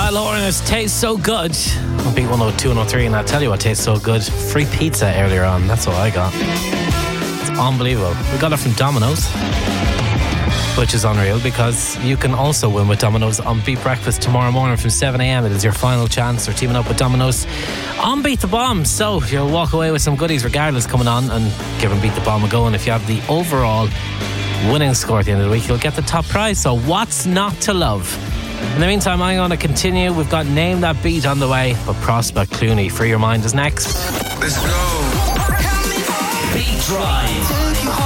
Niall Horan, it tastes so good. On Beat 102 and 103, and I'll tell you what tastes so good. Free pizza earlier on, that's what I got. It's unbelievable. We got it from Domino's, which is unreal because you can also win with Domino's on Beat Breakfast tomorrow morning from 7am. It is your final chance. We're teaming up with Domino's on Beat the Bomb, so you'll walk away with some goodies regardless coming on and giving Beat the Bomb a go. And if you have the overall winning score at the end of the week, you'll get the top prize. So what's not to love? In the meantime, I'm going to continue. We've got Name That Beat on the way, but Prospect Clooney, Free Your Mind is next. Let's go. Beat Drive.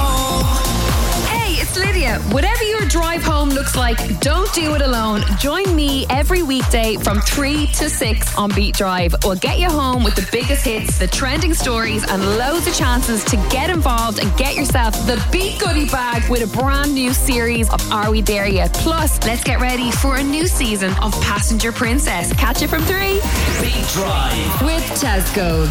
Hey, it's Lydia. Whatever your drive home looks like, don't do it alone. Join me every weekday from 3 to 6 on Beat Drive. We'll get you home with the biggest hits, the trending stories, and loads of chances to get involved and get yourself the Beat Goodie Bag with a brand new series of Are We There Yet? Plus, let's get ready for a new season of Passenger Princess. Catch it from 3. Beat Drive with Tesco.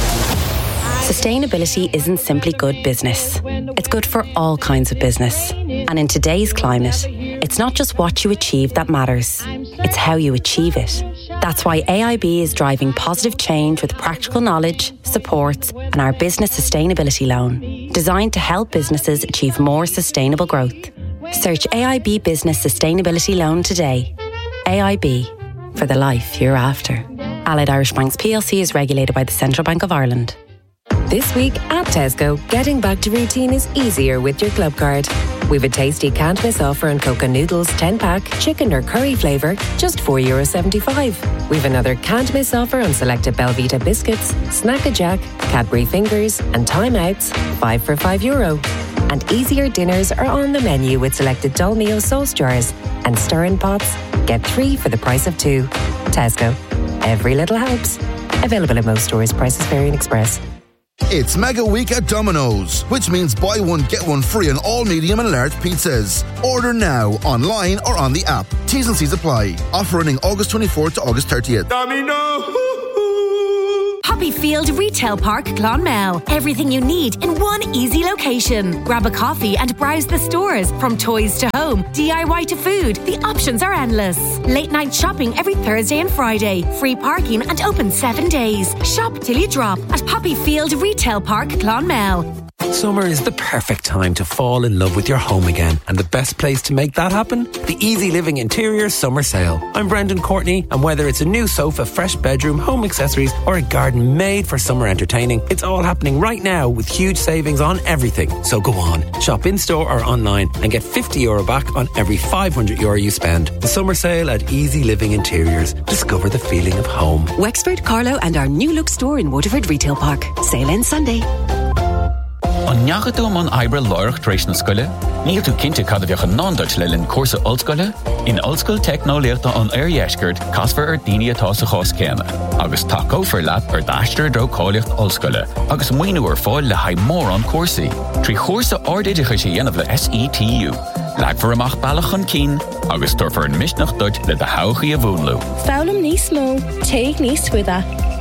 Sustainability isn't simply good business. It's good for all kinds of business. And in today's climate, it's not just what you achieve that matters. It's how you achieve it. That's why AIB is driving positive change with practical knowledge, supports, and our business sustainability loan, designed to help businesses achieve more sustainable growth. Search AIB Business Sustainability Loan today. AIB, for the life you're after. Allied Irish Banks PLC is regulated by the Central Bank of Ireland. This week at Tesco, getting back to routine is easier with your Club Card. We've a tasty can't miss offer on Coca Noodles 10-pack, chicken or curry flavour, just €4.75. We've another can't miss offer on selected Belvita biscuits, Snack-a-Jack, Cadbury Fingers and Time Outs, 5 for €5. And easier dinners are on the menu with selected Dolmio sauce jars and stir-in pots. Get 3 for the price of 2. Tesco. Every little helps. Available at most stores. Prices vary in Express. It's Mega Week at Domino's, which means buy one, get one free on all medium and large pizzas. Order now, online or on the app. T's and C's apply. Offer running August 24th to August 30th. Domino! Poppyfield Retail Park, Clonmel. Everything you need in one easy location. Grab a coffee and browse the stores. From toys to home, DIY to food. The options are endless. Late night shopping every Thursday and Friday. Free parking and open 7 days. Shop till you drop at Poppyfield Retail Park, Clonmel. Summer is the perfect time to fall in love with your home again. And the best place to make that happen? The Easy Living Interior Summer Sale. I'm Brendan Courtney, and whether it's a new sofa, fresh bedroom, home accessories, or a garden made for summer entertaining, it's all happening right now with huge savings on everything. So go on, shop in-store or online and get €50 back on every €500 you spend. The summer sale at Easy Living Interiors. Discover the feeling of home. Wexford, Carlow and our new look store in Waterford Retail Park. Sale ends Sunday. An neagadúm an Ibra Lorach Tréis na Scoile, níl tú cinnte cad a bheach an non-Dutch leilin cuasa Oldscoile, in Oldscoil Technoleachta an Éireascairt casfar daoine atá sa chás céanna, agus tá cófar leat daistear dro cáilíocht Oldscoile, agus muoinú fáil le haid mór an cuasaí. Trí chósa ardéidecha sé dhéanamh le SETU. Leagfar amach bailach an cín, agus torfar an misnach Dutch le de hauchaí a bhúnlú. Fálam níos mó, teig níos cuida.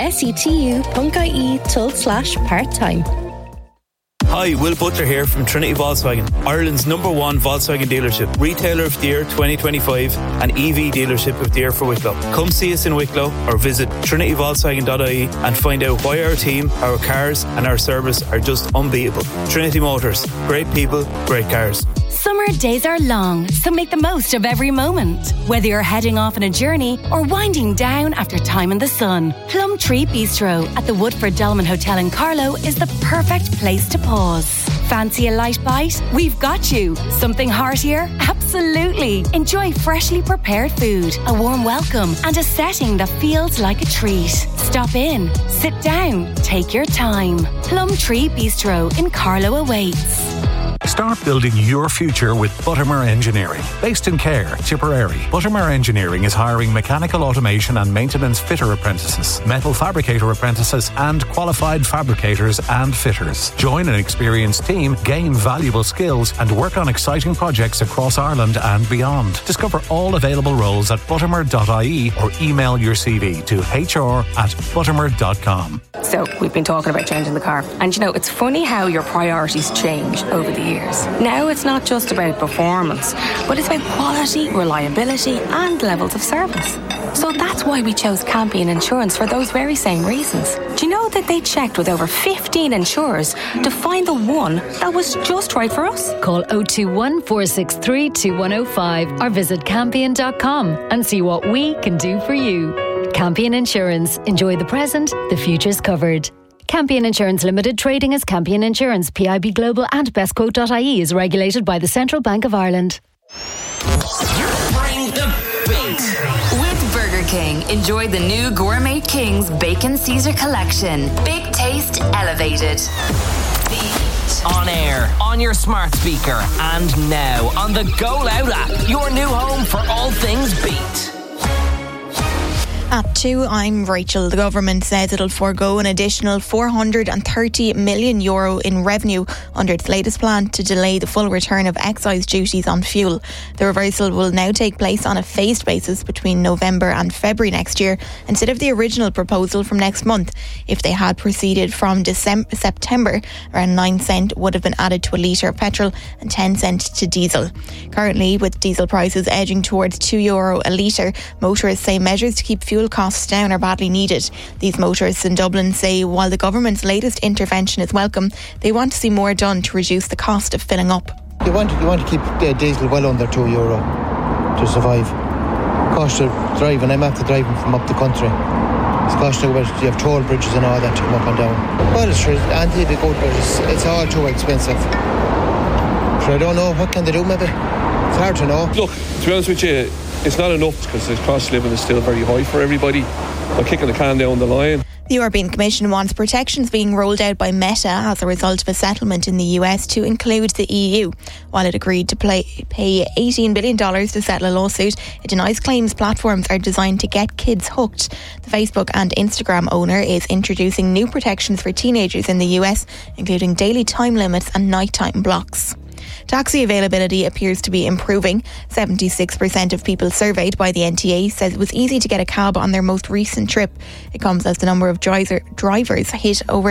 SETU.ie/part-time. Hi, Will Butler here from Trinity Volkswagen, Ireland's #1 Volkswagen dealership, retailer of the year 2025 and EV dealership of the year for Wicklow. Come see us in Wicklow or visit trinityvolkswagen.ie and find out why our team, our cars and our service are just unbeatable. Trinity Motors, great people, great cars. Summer days are long, so make the most of every moment. Whether you're heading off on a journey or winding down after time in the sun, Plum Tree Bistro at the Woodford Dolman Hotel in Carlow is the perfect place to pause. Fancy a light bite? We've got you. Something heartier? Absolutely. Enjoy freshly prepared food, a warm welcome, and a setting that feels like a treat. Stop in, sit down, take your time. Plum Tree Bistro in Carlow awaits. Start building your future with Buttermere Engineering. Based in Cahir, Tipperary, Buttermere Engineering is hiring mechanical automation and maintenance fitter apprentices, metal fabricator apprentices, and qualified fabricators and fitters. Join an experienced team, gain valuable skills, and work on exciting projects across Ireland and beyond. Discover all available roles at buttermere.ie or email your CV to hr@buttermere.com. So, we've been talking about changing the car. And you know, it's funny how your priorities change over the years. years. Now it's not just about performance, but it's about quality, reliability and levels of service. So that's why we chose Campion Insurance for those very same reasons. Do you know that they checked with over 15 insurers to find the one that was just right for us? Call 021 463 2105 or visit campion.com and see what we can do for you. Campion Insurance. Enjoy the present, the future's covered. Campion Insurance Limited, trading as Campion Insurance, PIB Global and bestquote.ie is regulated by the Central Bank of Ireland. Bring the beat. With Burger King, enjoy the new Gourmet King's Bacon Caesar Collection. Big taste elevated. On air, on your smart speaker, and now on the Go Loud app, your new home for all things beat. At 2, I'm Rachel. The government says it'll forego an additional €430 million in revenue under its latest plan to delay the full return of excise duties on fuel. The reversal will now take place on a phased basis between November and February next year, instead of the original proposal from next month. If they had proceeded from September, around 9 cent would have been added to a litre of petrol and 10 cent to diesel. Currently, with diesel prices edging towards €2 a litre, motorists say measures to keep fuel costs down are badly needed. These motorists in Dublin say while the government's latest intervention is welcome, they want to see more done to reduce the cost of filling up. You want to keep diesel well under €2 to survive. Cost of driving, I'm after driving from up the country. It's costing about, you have toll bridges and all that to come up and down. Well, it's anti-be good, but it's all too expensive. So I don't know, what can they do maybe? It's hard to know. Look, to be honest with you, it's not enough because the cost of living is still very high for everybody. I'm kicking the can down the line. The European Commission wants protections being rolled out by Meta as a result of a settlement in the US to include the EU. While it agreed to pay $18 billion to settle a lawsuit, it denies claims platforms are designed to get kids hooked. The Facebook and Instagram owner is introducing new protections for teenagers in the US, including daily time limits and nighttime blocks. Taxi availability appears to be improving. 76% of people surveyed by the NTA says it was easy to get a cab on their most recent trip. It comes as the number of drivers hit over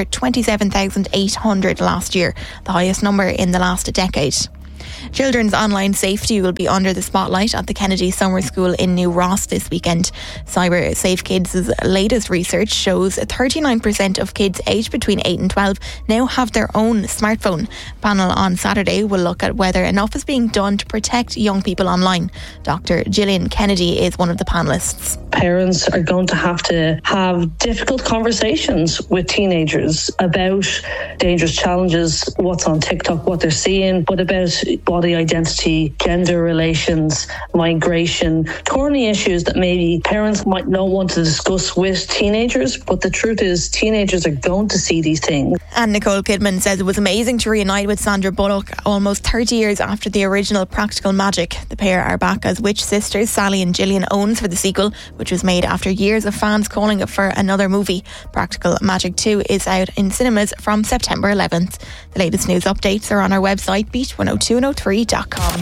27,800 last year, the highest number in the last decade. Children's online safety will be under the spotlight at the Kennedy Summer School in New Ross this weekend. Cyber Safe Kids' latest research shows 39% of kids aged between 8 and 12 now have their own smartphone. A panel on Saturday will look at whether enough is being done to protect young people online. Dr. Gillian Kennedy is one of the panellists. Parents are going to have difficult conversations with teenagers about dangerous challenges, what's on TikTok, what they're seeing, but about body identity, gender relations, migration, thorny issues that maybe parents might not want to discuss with teenagers, but the truth is teenagers are going to see these things. And Nicole Kidman says it was amazing to reunite with Sandra Bullock almost 30 years after the original Practical Magic. The pair are back as witch sisters Sally and Gillian Owens for the sequel, which was made after years of fans calling it for another movie. Practical Magic 2 is out in cinemas from September 11th. The latest news updates are on our website beat102103.com.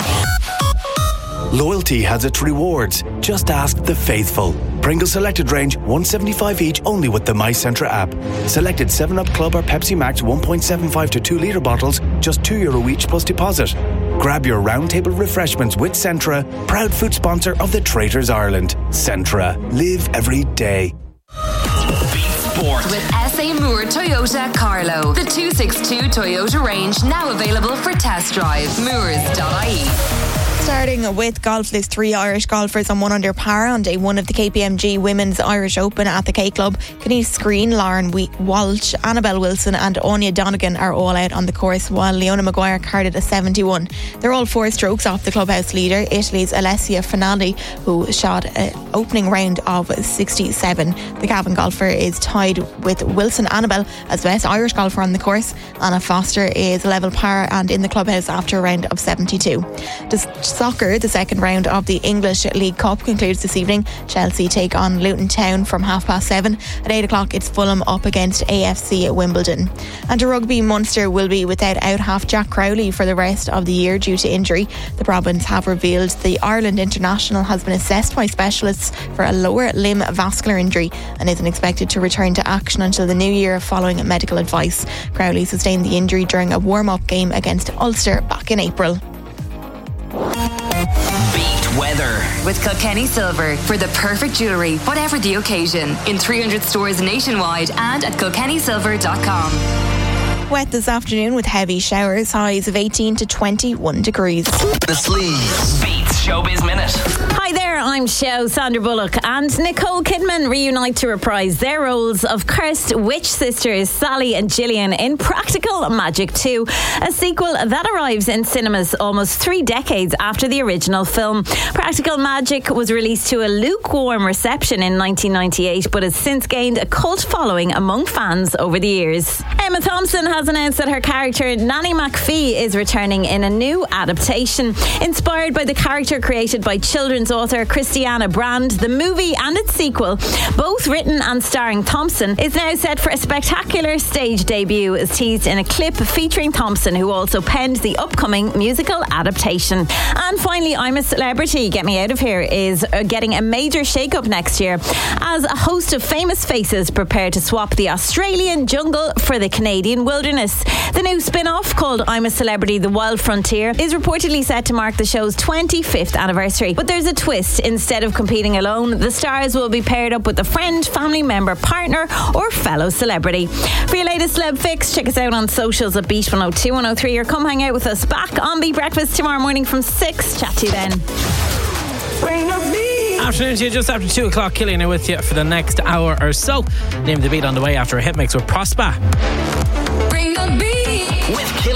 Loyalty has its rewards. Just ask the faithful. Pringles Selected Range, $1.75 each, only with the MyCentra app. Selected 7-Up Club or Pepsi Max 1.75 to 2 litre bottles, just €2 each plus deposit. Grab your roundtable refreshments with Centra, proud food sponsor of the Traitors Ireland. Centra. Live every day. Sport. With SA Moore Toyota Carlow. The 262 Toyota range now available for test drive. Moores.ie. Starting with golf, there's 3 Irish golfers on 1 under par on day 1 of the KPMG Women's Irish Open at the K Club. Kenise Green, Lauren Walsh, Annabelle Wilson and Anya Donegan are all out on the course, while Leona Maguire carded a 71. They're all 4 strokes off the clubhouse leader, Italy's Alessia Finaldi, who shot an opening round of 67. The Cavan golfer is tied with Wilson Annabelle as the best Irish golfer on the course. Anna Foster is level par and in the clubhouse after a round of 72. Soccer, the second round of the English League Cup concludes this evening. Chelsea take on Luton Town from 7:30. At 8 o'clock, it's Fulham up against AFC at Wimbledon. And to rugby, Munster will be without out-half Jack Crowley for the rest of the year due to injury. The province have revealed the Ireland international has been assessed by specialists for a lower limb vascular injury and isn't expected to return to action until the new year following medical advice. Crowley sustained the injury during a warm-up game against Ulster back in April. Beat weather with Kilkenny Silver for the perfect jewellery, whatever the occasion, in 300 stores nationwide and at kilkennysilver.com. Wet this afternoon with heavy showers, highs of 18 to 21 degrees. The Sleaze Beats Showbiz Minute. Hi there, I'm Show Sandra Bullock and Nicole Kidman reunite to reprise their roles of cursed witch sisters Sally and Gillian in Practical Magic 2, a sequel that arrives in cinemas almost 3 decades after the original film. Practical Magic was released to a lukewarm reception in 1998 but has since gained a cult following among fans over the years. Emma Thompson has announced that her character Nanny McPhee is returning in a new adaptation. Inspired by the character created by children's author Christiana Brand, the movie and its sequel, both written and starring Thompson, is now set for a spectacular stage debut, as teased in a clip featuring Thompson, who also penned the upcoming musical adaptation. And finally, I'm a Celebrity, Get Me Out of Here is getting a major shake-up next year as a host of famous faces prepare to swap the Australian jungle for the Canadian wilderness. The new spin-off called I'm a Celebrity, The Wild Frontier is reportedly set to mark the show's 25th anniversary. But there's a twist. Instead of competing alone, the stars will be paired up with a friend, family member, partner or fellow celebrity. For your latest celeb fix, check us out on socials at Beat 102 103 or come hang out with us back on Beat Breakfast tomorrow morning from 6. Chat to you then. Afternoon to you, just after 2 o'clock. Killian here with you for the next hour or so. Name the Beat on the way after a hit mix with Prosper. Bring the beat with